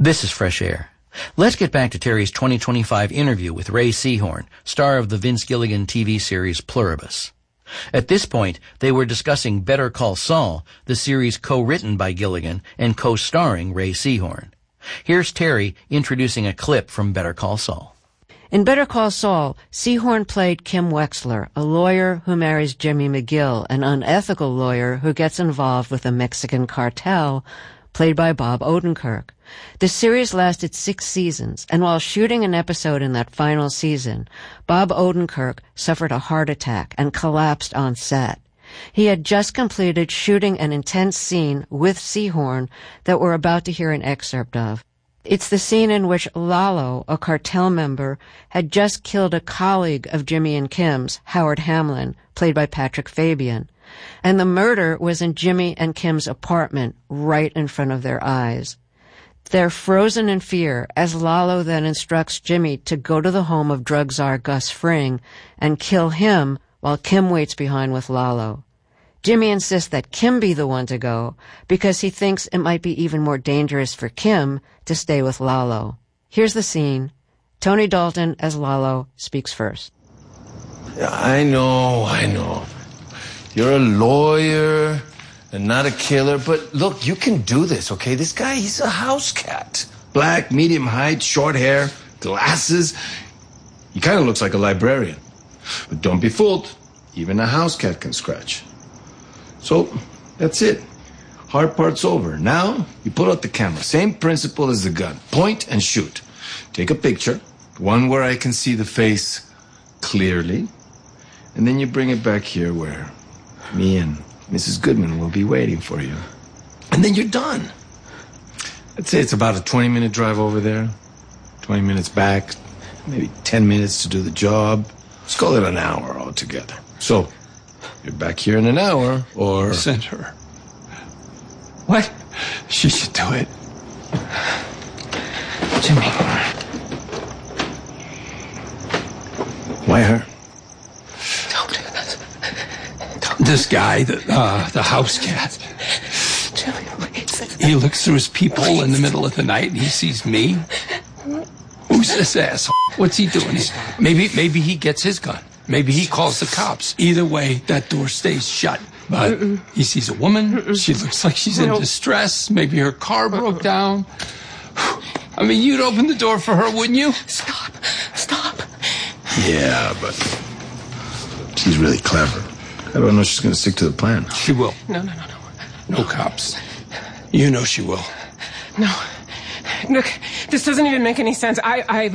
This is Fresh Air. Let's get back to Terry's 2025 interview with Ray Seahorn, star of the Vince Gilligan TV series Pluribus. At this point, they were discussing Better Call Saul, the series co-written by Gilligan and co-starring Ray Seahorn. Here's Terry introducing a clip from Better Call Saul. In Better Call Saul, Seahorn played Kim Wexler, a lawyer who marries Jimmy McGill, an unethical lawyer who gets involved with a Mexican cartel, played by Bob Odenkirk. The series lasted 6 seasons, and while shooting an episode in that final season, Bob Odenkirk suffered a heart attack and collapsed on set. He had just completed shooting an intense scene with Seahorn that we're about to hear an excerpt of. It's the scene in which Lalo, a cartel member, had just killed a colleague of Jimmy and Kim's, Howard Hamlin, played by Patrick Fabian. And the murder was in Jimmy and Kim's apartment, right in front of their eyes. They're frozen in fear as Lalo then instructs Jimmy to go to the home of drug czar Gus Fring and kill him while Kim waits behind with Lalo. Jimmy insists that Kim be the one to go because he thinks it might be even more dangerous for Kim to stay with Lalo. Here's the scene. Tony Dalton as Lalo speaks first. I know. You're a lawyer and not a killer, but look, you can do this, okay? This guy, he's a house cat. Black, medium height, short hair, glasses. He kind of looks like a librarian. But don't be fooled. Even a house cat can scratch. So, that's it. Hard part's over. Now, you pull out the camera. Same principle as the gun. Point and shoot. Take a picture, one where I can see the face clearly, and then you bring it back here where me and Mrs. Goodman will be waiting for you. And then you're done. I'd say it's about a 20-minute drive over there, 20 minutes back, maybe 10 minutes to do the job. Let's call it an hour altogether. So, you're back here in an hour, or... Send her. What? She should do it. Jimmy. Why her? Don't do this. This guy, the house cat. Jimmy, please. He looks through his peephole in the middle of the night and he sees me. Who's this asshole? What's he doing? Maybe he gets his gun. Maybe he calls the cops. Either way, that door stays shut. But he sees a woman. She looks like she's in distress. Maybe her car broke down. I mean, you'd open the door for her, wouldn't you? Stop. Yeah, but she's really clever. I don't know she's going to stick to the plan. She will. No. No cops. You know she will. No. Look, this doesn't even make any sense. I've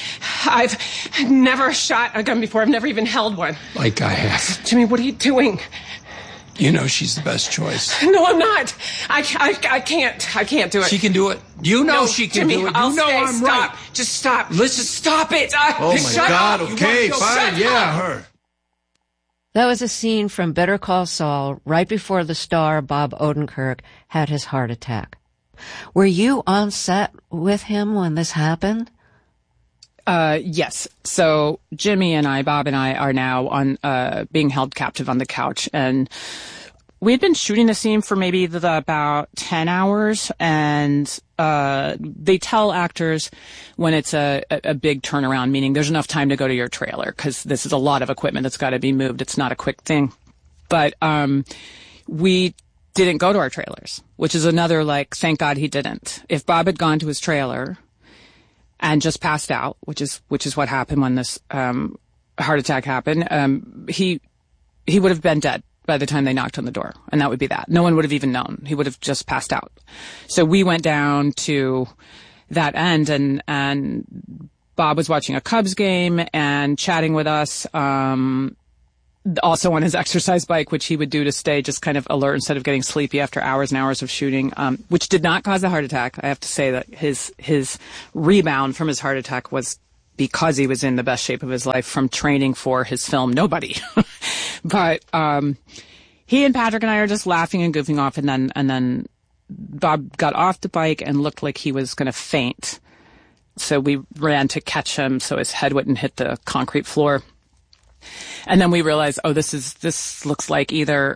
never shot a gun before. I've never even held one. Like I have. Jimmy, what are you doing? You know she's the best choice. No, I'm not. I can't do it. She can do it. You know she can Jimmy, do it. I'll You know stay. I'm Stop. right. Just stop. Listen. Stop it. Oh, my Shut God. up. Okay, fine. Shut Yeah, up. her. That was a scene from Better Call Saul right before the star Bob Odenkirk had his heart attack. Were you on set with him when this happened? Yes. So Jimmy and I, Bob and I, are now on being held captive on the couch, and we had been shooting the scene for maybe about 10 hours, and they tell actors when it's a big turnaround, meaning there's enough time to go to your trailer, because this is a lot of equipment that's got to be moved. It's not a quick thing. But we didn't go to our trailers, which is another, thank God he didn't. If Bob had gone to his trailer and just passed out, which is what happened when this heart attack happened, he would have been dead by the time they knocked on the door, and that would be that. No one would have even known. He would have just passed out. So we went down to that end, and Bob was watching a Cubs game and chatting with us, also on his exercise bike, which he would do to stay just kind of alert instead of getting sleepy after hours and hours of shooting, which did not cause a heart attack. I have to say that his rebound from his heart attack was because he was in the best shape of his life from training for his film Nobody. But he and Patrick and I are just laughing and goofing off, and then Bob got off the bike and looked like he was going to faint. So we ran to catch him so his head wouldn't hit the concrete floor. And then we realized, this looks like either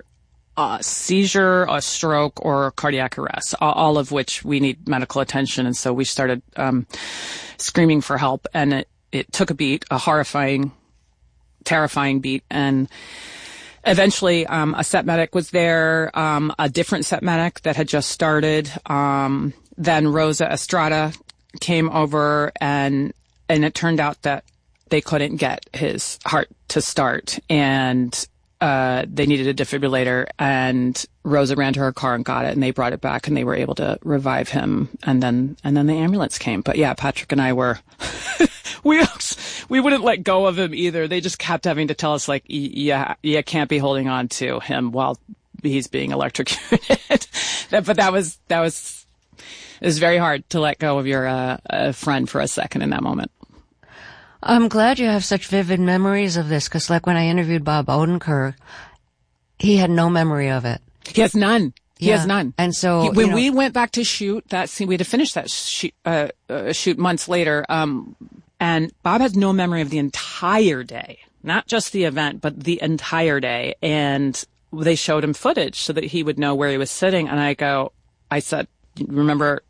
a seizure, a stroke, or cardiac arrest, all of which we need medical attention. And so we started screaming for help, and it took a beat, a horrifying, terrifying beat, and eventually a set medic was there, a different set medic that had just started. Then Rosa Estrada came over, and it turned out that they couldn't get his heart to start, and they needed a defibrillator, and Rosa ran to her car and got it, and they brought it back, and they were able to revive him, and then the ambulance came. But yeah, Patrick and I were, we wouldn't let go of him either. They just kept having to tell us, like, you can't be holding on to him while he's being electrocuted. But it was very hard to let go of your friend for a second in that moment. I'm glad you have such vivid memories of this, because like when I interviewed Bob Odenkirk, he had no memory of it. He has none. He has none. And so when we went back to shoot that scene, we had to finish that shoot months later. And Bob has no memory of the entire day, not just the event, but the entire day. And they showed him footage so that he would know where he was sitting. And I said, do you remember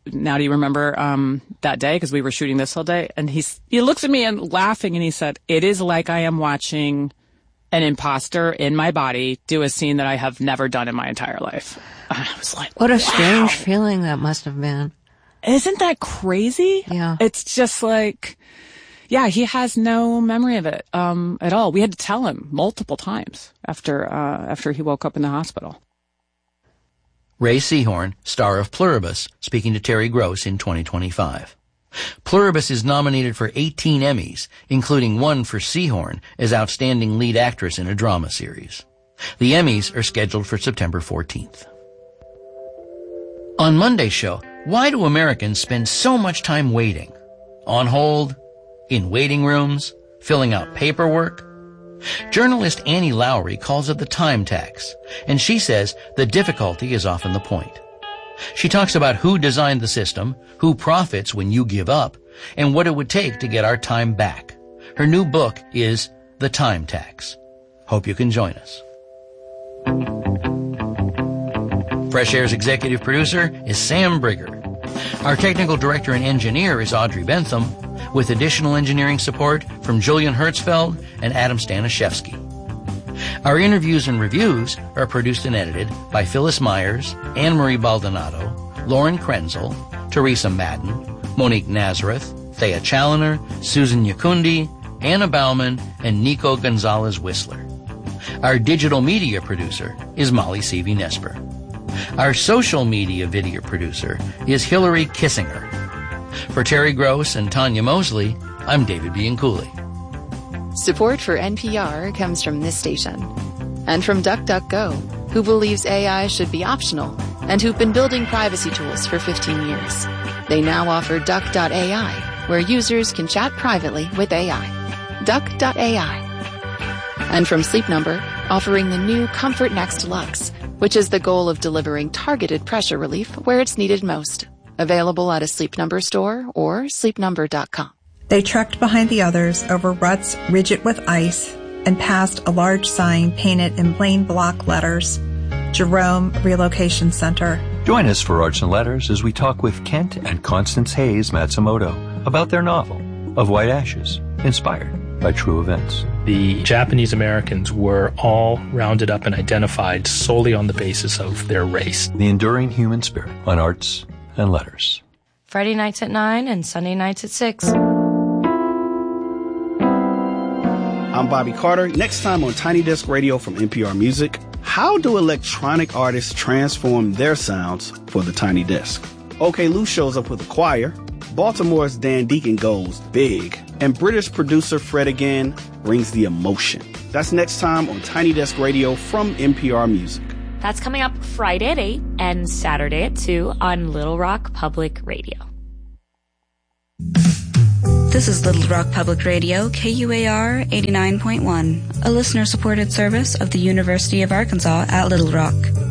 that day? Because we were shooting this whole day. And he looks at me and laughing, and he said, it is like I am watching an imposter in my body do a scene that I have never done in my entire life. And I was like, what a strange feeling that must have been. Isn't that crazy? Yeah. It's just like, yeah, he has no memory of it at all. We had to tell him multiple times after he woke up in the hospital. Ray Seahorn, star of Pluribus, speaking to Terry Gross in 2025. Pluribus is nominated for 18 Emmys, including one for Seahorn as Outstanding Lead Actress in a Drama Series. The Emmys are scheduled for September 14th. On Monday's show, why do Americans spend so much time waiting? On hold? In waiting rooms? Filling out paperwork? Journalist Annie Lowrey calls it the time tax, and she says the difficulty is often the point. She talks about who designed the system, who profits when you give up, and what it would take to get our time back. Her new book is The Time Tax. Hope you can join us. Fresh Air's executive producer is Sam Brigger. Our technical director and engineer is Audrey Bentham, with additional engineering support from Julian Hertzfeld and Adam Stanishevsky. Our interviews and reviews are produced and edited by Phyllis Myers, Anne-Marie Baldonado, Lauren Krenzel, Teresa Madden, Monique Nazareth, Thea Challoner, Susan Yakundi, Anna Bauman, and Nico Gonzalez-Whistler. Our digital media producer is Molly Seavey-Nesper. Our social media video producer is Hillary Kissinger. For Terry Gross and Tanya Mosley, I'm David Bianculli. Support for NPR comes from this station and from DuckDuckGo, who believes AI should be optional and who've been building privacy tools for 15 years. They now offer Duck.ai, where users can chat privately with AI. Duck.ai. And from Sleep Number, offering the new Comfort Next Luxe, which is the goal of delivering targeted pressure relief where it's needed most. Available at a Sleep Number store or sleepnumber.com. They trekked behind the others over ruts rigid with ice and passed a large sign painted in plain block letters, Jerome Relocation Center. Join us for Arts and Letters as we talk with Kent and Constance Hayes Matsumoto about their novel, Of White Ashes, inspired by true events. The Japanese Americans were all rounded up and identified solely on the basis of their race. The enduring human spirit on Arts and Letters. Friday nights at 9 and Sunday nights at 6. I'm Bobby Carter. Next time on Tiny Desk Radio from NPR Music, how do electronic artists transform their sounds for the Tiny Desk? OK Lou shows up with a choir, Baltimore's Dan Deacon goes big, and British producer Fred again brings the emotion. That's next time on Tiny Desk Radio from NPR Music. That's coming up Friday at 8 and Saturday at 2 on Little Rock Public Radio. This is Little Rock Public Radio, KUAR 89.1, a listener-supported service of the University of Arkansas at Little Rock.